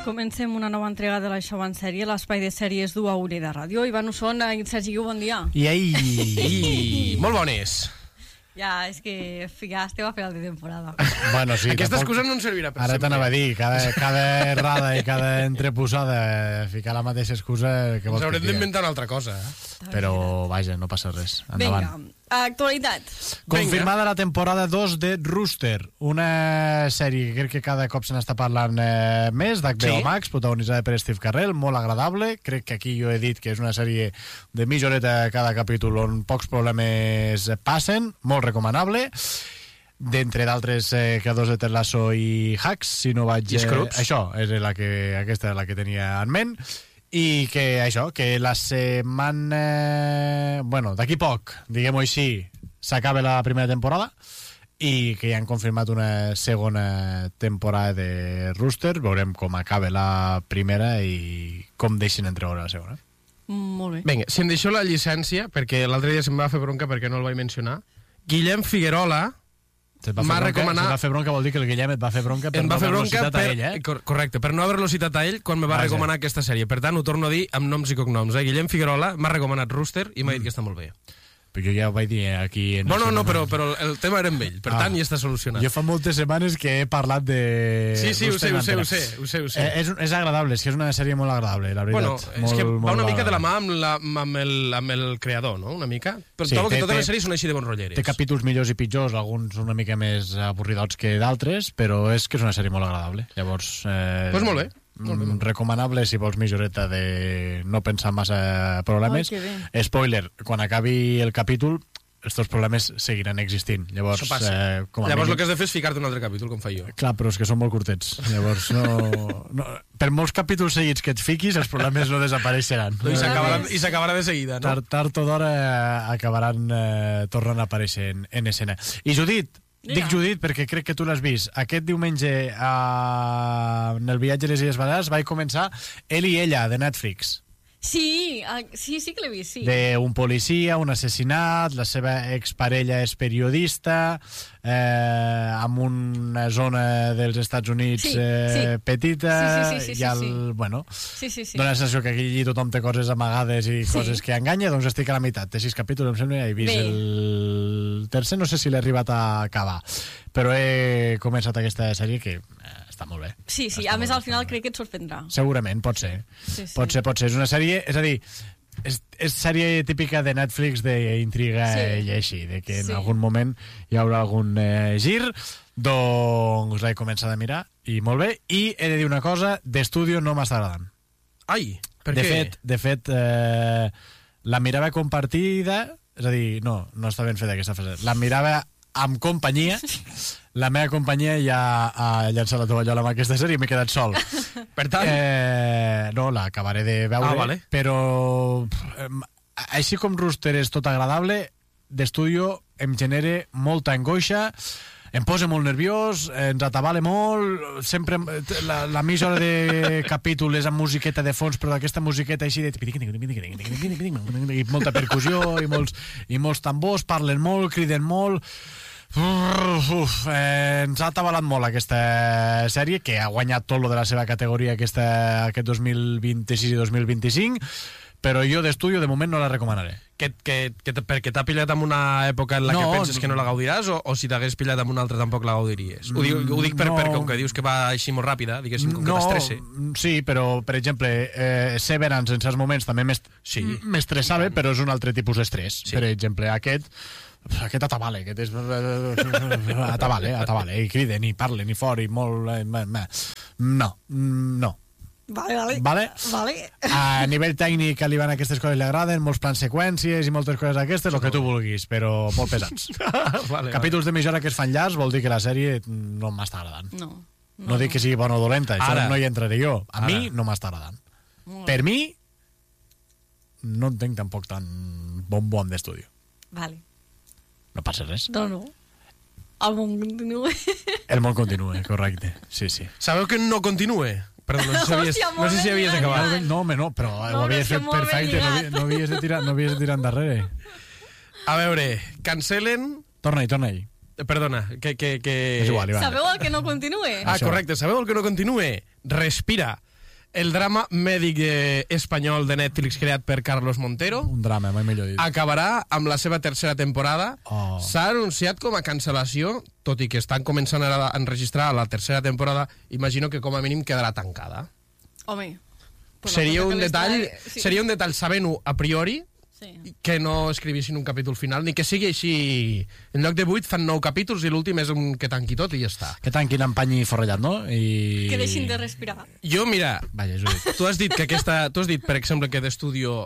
Comencem una nova entrega de la Xou en sèrie, l'espai de sèries du a Ureda Ràdio. Ivan Usson, Sergi Guiu, bon dia. I molt bones. Ja, és que ja estem a final de temporada. Bueno, sí, Aquesta tampoc... excusa no ens servirà per Ara sempre. t'anava a dir, cada errada i cada entreposada ficar la mateixa excusa que vols Ens haurem que d'inventar una altra cosa. Però, vaja, no passa res. Endavant. Vinga, actualitat. Confirmada la temporada 2 de Rooster, una sèrie que crec que cada cop se n'està parlant més, d'HBO Max, protagonitzada per Steve Carell, molt agradable. Crec que aquí jo he dit que és una sèrie de mitja horeta cada capítol on pocs problemes passen, molt recomanable. D'entre d'altres creadors de Ted Lasso i Hacks, si no vaig... I Scrubs. Això, aquesta és la que tenia en ment. I que això, que la setmana... Bueno, d'aquí poc, diguem-ho així, s'acaba la primera temporada i que ja han confirmat una segona temporada de Rooster. Veurem com acaba la primera i com deixen entreveure la segona. Molt bé. Vinga, si em deixeu la llicència, perquè l'altre dia se'm va fer bronca perquè no el vaig mencionar, Guillem Figuerola m'ha recomanat... Se va fer bronca vol dir que el Guillem et va fer bronca per no haver-lo citat a ell, Correcte, per no haver-lo citat a ell quan me va recomanar aquesta sèrie. Per tant, ho torno a dir amb noms i cognoms. Guillem Figuerola m'ha recomanat Rooster i m'ha dit que està molt bé. Però jo ja ho vaig dir aquí... No, però el tema era amb ell, per tant ja està solucionat. Jo fa moltes setmanes que he parlat de... Sí, ho sé. És agradable, és que és una sèrie molt agradable, la veritat. Bueno, és que va una mica de la mà amb el creador, no? Una mica. Però trobo que totes les sèries són així de bon rotlleres. Té capítols millors i pitjors, alguns una mica més avorridots que d'altres, però és que és una sèrie molt agradable. Llavors... Doncs molt bé. Recomanable si vols mitja horeta de no pensar massa problemes. Spoiler, quan acabi el capítol els teus problemes seguiran existint. Llavors, llavors el que has de fer és ficar-te un altre capítol, com fa jo. Clar, però és que són molt curtets. Llavors, no, per molts capítols seguits que et fiquis, els problemes no desapareixeran. I s'acabarà de seguida, no? Tard o d'hora acabaran tornant a aparèixer en escena. I Judit, dic Judit perquè crec que tu l'has vist. Aquest diumenge en el viatge a les Illes Balears vaig començar Ell i ella, de Netflix. Sí que l'he vist, sí. D'un policia, un assassinat, la seva exparella és periodista, amb una zona dels Estats Units petita, bueno, dona la sensació que aquí tothom té coses amagades i coses que enganya, doncs estic a la meitat, té 6 capítols, em sembla, he vist el tercer, no sé si l'he arribat a acabar, però he començat aquesta sèrie que està molt bé. Sí, a més al final crec que et sorprendrà. Segurament, pot ser. Pot ser. És una sèrie, és a dir, és sèrie típica de Netflix d'intriga i així, de que en algun moment hi haurà algun gir, doncs l'he començat a mirar i molt bé, i he de dir una cosa, d'Estudio no m'està agradant. Ai, per què? De fet, la mirava compartida, és a dir, no està ben feta aquesta frase, la mirava amb companyia, la meva companyia ja ha llançat la tovallola amb aquesta sèrie i m'he quedat sol. Per tant... no, l'acabaré de veure, però així com Rooster és tot agradable, d'Estudio em genera molta angoixa, em posa molt nerviós, ens atabala molt, sempre la mitja hora de capítol és amb musiqueta de fons, però d'aquesta musiqueta així de... i molta percussió i molts tambors, parlen molt, criden molt... ens ha atabalat molt aquesta sèrie, que ha guanyat tot lo de la seva categoria aquest 2026 i 2025, però jo d'Estudio de moment no la recomanaré. Perquè t'ha pillat en una època en la que penses que no la gaudiràs, o si t'hagués pillat en una altra tampoc la gaudiries? Ho dic per com que dius que va així molt ràpida, diguéssim, com que t'estresse. Sí, però, per exemple, Severance en certs moments també m'estressava, però és un altre tipus d'estrès. Per exemple, aquest atabale, aquest és... atabale, i criden, i parlen, i fora, i molt... No. Vale? A nivell tècnic li van aquestes coses, li agraden, molts plans seqüències i moltes coses d'aquestes, el que tu vulguis, però molt pesats. Capítols de mitja hora que es fan llargs vol dir que la sèrie no m'està agradant. No dic que sigui bona o dolenta, això no hi entraré jo. A mi no m'està agradant. Per mi, no entenc tampoc tan bon d'Estudio. Vale. No passa res. No. El món continua. El món continua, correcte. Sí. Sabeu que no continua? Perdó, no sé si havies acabat. No, però ho havies fet perfecte, no havies de tirar endarrere. A veure, cancelen... Torna-hi. Perdona, que... És igual, Ivan. Sabeu el que no continue? Correcte, sabeu el que no continue? Respira. El drama mèdic espanyol de Netflix creat per Carlos Montero un drama, mai millor dit. acabarà amb la seva tercera temporada. S'ha anunciat com a cancel·lació, tot i que estan començant a enregistrar la tercera temporada. Imagino que com a mínim quedarà tancada. Home, seria un detall sabent-ho a priori, que no escrivissin un capítol final, ni que sigui així. En lloc de 8 fan 9 capítols i l'últim és un que tanqui tot i ja està. Que tanquin amb pany i forrellat, no? Que deixin de respirar. Jo, mira, tu has dit, per exemple, que d'Estudio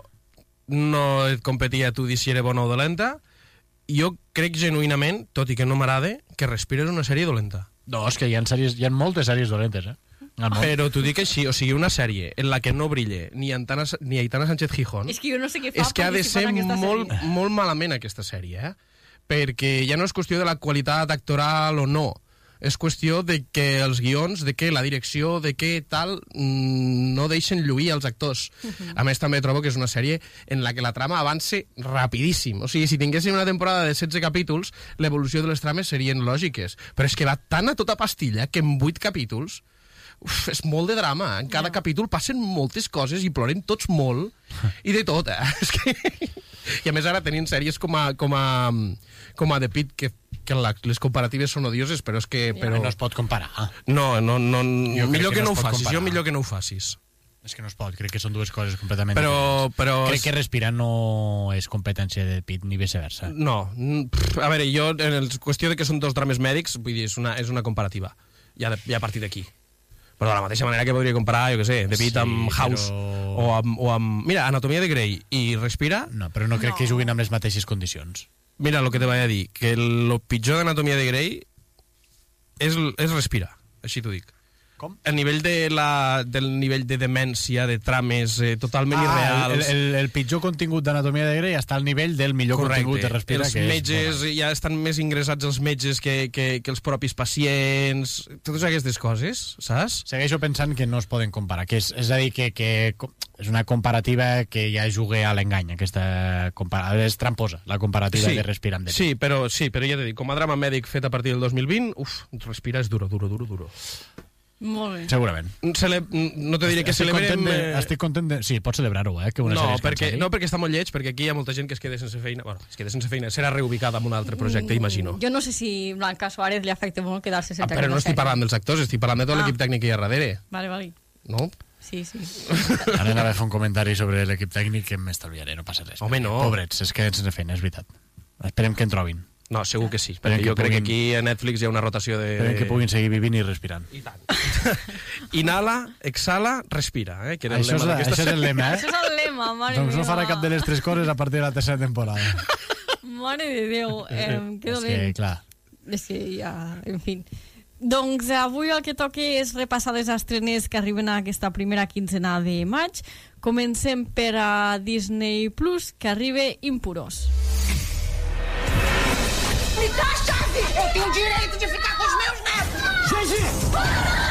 no et competia a tu dir si era bona o dolenta. Jo crec genuïnament, tot i que no m'agrada, que Respira és una sèrie dolenta. No, és que hi ha moltes sèries dolentes, Però t'ho dic així, o sigui, una sèrie en la que no brille ni Aitana Sánchez Gijón, és que jo no sé què fa, és que ha de ser molt malament aquesta sèrie, perquè ja no és qüestió de la qualitat actoral o no, és qüestió de que els guions, de que la direcció, de que tal, no deixen lluir els actors. A més, també trobo que és una sèrie en la que la trama avança rapidíssim. O sigui, si tinguéssim una temporada de 16 capítols, l'evolució de les trames serien lògiques. Però és que va tan a tota pastilla que en 8 capítols és molt de drama. En cada capítol passen moltes coses i ploren tots molt. I de tot, És que... I a més ara tenint sèries com a The Pitt, que les comparatives són odioses, però és que... No es pot comparar. No, millor que no ho facis. Jo millor que no ho facis. És que no es pot, crec que són dues coses completament diferents. Crec que Respirar no és competència de Pitt ni viceversa. No, a veure, jo en qüestió de que són dos drames mèdics, vull dir, és una comparativa. Ja a partir d'aquí. Però de la mateixa manera que podria comparar, jo què sé, The Pitt amb House o amb... Mira, Anatomia de Grey i Respira... No, però no crec que juguin amb les mateixes condicions. Mira, el que te vaig a dir, que el pitjor d'Anatomia de Grey és Respira, així t'ho dic. Com? El nivell del nivell de demència, de trames totalment irreals. El pitjor contingut d'Anatomia de Grey està al nivell del millor contingut de Respira. Els metges, ja estan més ingressats els metges que els propis pacients, totes aquestes coses, saps? Segueixo pensant que no es poden comparar, és a dir, que és una comparativa que ja juga a l'engany, és tramposa, la comparativa de Respira amb The Pitt. Sí, però ja t'he dit, com a drama mèdic fet a partir del 2020, Respira és duro. Molt bé. Segurament. No te diré que celebrem... Estic content de... Sí, pots celebrar-ho, que una sèrie es cancel·li. No, perquè està molt lleig, perquè aquí hi ha molta gent que es queda sense feina. Bueno, es queda sense feina, serà reubicada en un altre projecte, imagino. Jo no sé si Blanca Suárez li afecta molt quedar-se sense però no estic parlant dels actors, estic parlant de tot l'equip tècnic que hi ha darrere. Vale. No? Sí. Ara anava a fer un comentari sobre l'equip tècnic que m'estalviaré, no passa res. Home, no. Pobrets, es queden sense feina, és veritat. Esperem que en trobin. No, segur que sí, perquè jo crec que aquí a Netflix hi ha una rotació de... Esperem que puguin seguir vivint i respirant. I tant. Inhala, exhala, respira. Que era això és el lema, Això és el lema, mare meva. Doncs no farà cap de les tres coses a partir de la tercera temporada. Mare de Déu, que dolent. És que, clar... És que ja, en fi... Doncs avui el que toca és repassar les estrenes que arriben a aquesta primera quinzena de maig. Comencem per a Disney Plus, que arriba Impuros. Me dá a chave! Eu tenho o direito de ficar com os meus netos! Gigi!